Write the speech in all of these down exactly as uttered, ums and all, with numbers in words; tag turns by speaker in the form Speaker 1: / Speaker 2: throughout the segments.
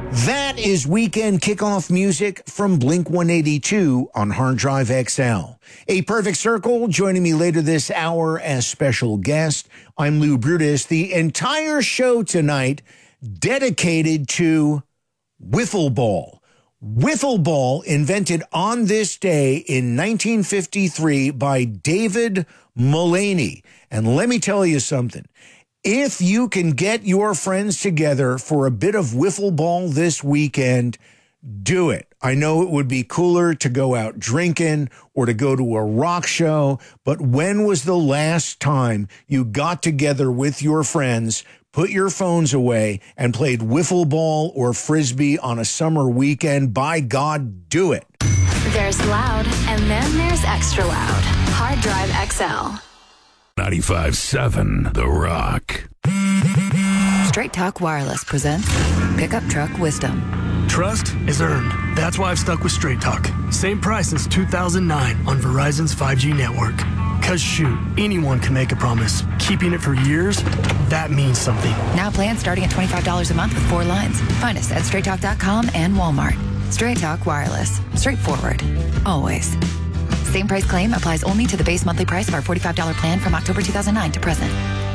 Speaker 1: That is weekend kickoff music from Blink one eighty-two on Hard Drive X L. A Perfect Circle joining me later this hour as special guest. I'm Lou Brutus. The entire show tonight dedicated to wiffle ball. Wiffle ball invented on this day in nineteen fifty-three by David Mullany. And let me tell you something. If you can get your friends together for a bit of wiffle ball this weekend, do it. I know it would be cooler to go out drinking or to go to a rock show, but when was the last time you got together with your friends, put your phones away, and played wiffle ball or frisbee on a summer weekend? By God, do it.
Speaker 2: There's loud, and then there's extra loud. Hard Drive X L.
Speaker 3: ninety-five seven The Rock.
Speaker 4: Straight Talk Wireless presents Pickup Truck Wisdom.
Speaker 5: Trust is earned. That's why I've stuck with Straight Talk. Same price since two thousand nine on Verizon's five G network. Cause shoot, anyone can make a promise. Keeping it for years, that means something.
Speaker 4: Now plans starting at twenty-five dollars a month with four lines. Find us at straight talk dot com and Walmart. Straight Talk Wireless. Straightforward. Always. Same price claim applies only to the base monthly price of our forty-five dollars plan from October two thousand nine to present.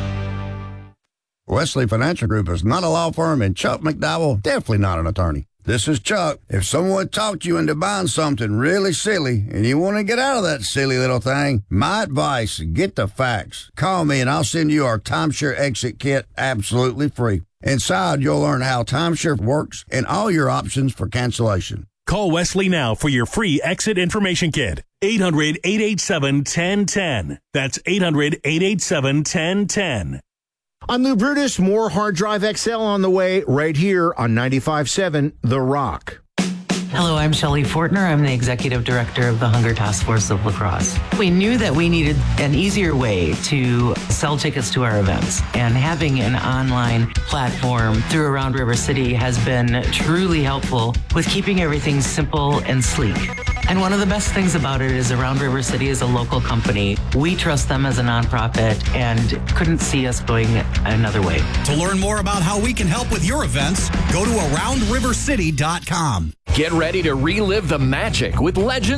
Speaker 6: Wesley Financial Group is not a law firm, and Chuck McDowell definitely not an attorney. This is Chuck. If someone talked you into buying something really silly and you want to get out of that silly little thing, my advice, get the facts. Call me and I'll send you our timeshare exit kit absolutely free. Inside, you'll learn how timeshare works and all your options for cancellation.
Speaker 7: Call Wesley now for your free exit information kit. eight hundred, eight eight seven, one zero one zero. That's eight hundred, eight eight seven, one zero one zero.
Speaker 1: I'm Lou Brutus. More Hard Drive X L on the way right here on ninety-five point seven The Rock.
Speaker 8: Hello, I'm Shelley Fortner. I'm the Executive Director of the Hunger Task Force of La Crosse. We knew that we needed an easier way to sell tickets to our events, and having an online platform through Around River City has been truly helpful with keeping everything simple and sleek. And one of the best things about it is Around River City is a local company. We trust them as a nonprofit and couldn't see us going another way.
Speaker 9: To learn more about how we can help with your events, go to around river city dot com.
Speaker 10: Get ready to relive the magic with Legends